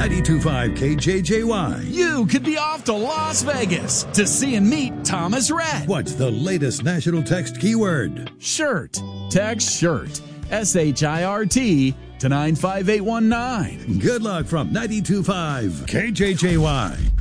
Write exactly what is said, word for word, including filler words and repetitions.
ninety-two point five K J J Y. You could be off to Las Vegas to see and meet Thomas Rhett. What's the latest national text keyword? Shirt. Text SHIRT. S H I R T to nine five eight one nine. Good luck from ninety-two point five K J J Y.